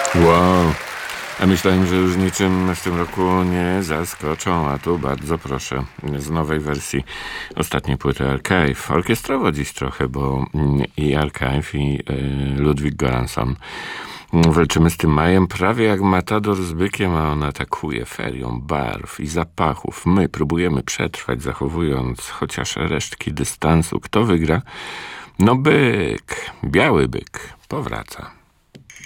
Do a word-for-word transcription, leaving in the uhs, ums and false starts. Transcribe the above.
Wow. A myślałem, że już niczym w tym roku nie zaskoczą, a tu bardzo proszę, z nowej wersji ostatniej płyty Archive. Orkiestrowo dziś trochę, bo i Archive, i y, Ludwig Göransson walczymy z tym majem prawie jak matador z bykiem, a on atakuje ferią barw i zapachów. My próbujemy przetrwać, zachowując chociaż resztki dystansu. Kto wygra? No byk, biały byk powraca.